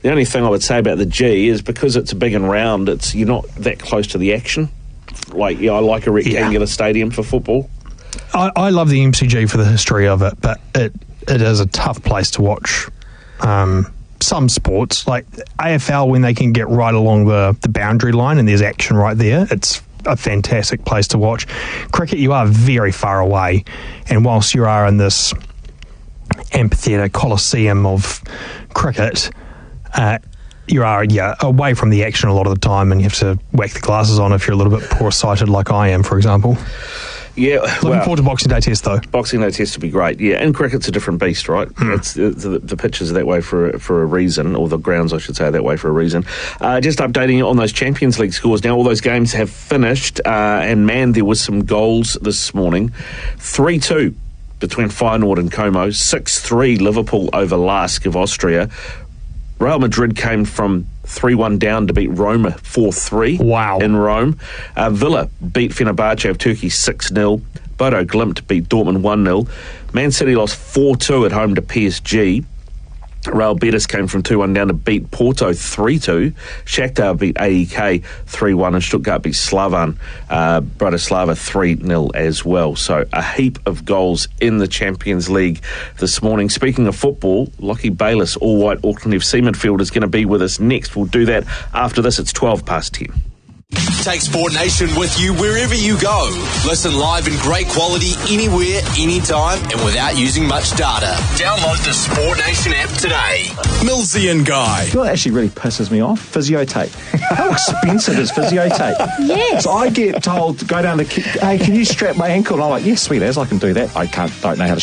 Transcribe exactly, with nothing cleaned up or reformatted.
The only thing I would say about the G is because it's big and round, it's you're not that close to the action. Like, yeah, I like a rectangular yeah. stadium for football. I, I love the M C G for the history of it, but it it is a tough place to watch um, some sports. Like A F L, when they can get right along the, the boundary line and there's action right there, it's a fantastic place to watch. Cricket, you are very far away, and whilst you are in this amphitheatre coliseum of cricket, uh, you are yeah away from the action a lot of the time, and you have to whack the glasses on if you're a little bit poor sighted like I am, for example. Yeah, looking well, forward to Boxing Day Test though. Boxing Day Test would be great. Yeah, and cricket's a different beast, right? Mm. It's the, the pitches are that way for for a reason, or the grounds, I should say, are that way for a reason. Uh, just updating you on those Champions League scores. Now all those games have finished, uh, and man, there was some goals this morning. three two between Feyenoord and Como. six three Liverpool over Lask of Austria. Real Madrid came from three one down to beat Roma four three wow. in Rome. Uh, Villa beat Fenerbahce of Turkey six nil. Bodo Glimt beat Dortmund one nil. Man City lost four two at home to P S G. Real Betis came from two one down to beat Porto three two. Shakhtar beat A E K three one, and Stuttgart beat Slavan uh, Bratislava three nil as well. So a heap of goals in the Champions League this morning. Speaking of football, Lockie Bayliss, all-white Auckland F C midfielder, is going to be with us next. We'll do that after this. It's twelve past ten. Take Sport Nation with you wherever you go. Listen live in great quality anywhere, anytime, and without using much data. Download the Sport Nation app today. Millsy and Guy. You know what actually really pisses me off? Physio tape. How expensive is physio tape? Yes. So I get told to go down to, hey, can you strap my ankle? And I'm like, yes, sweet as, I can do that. I can't, don't know how to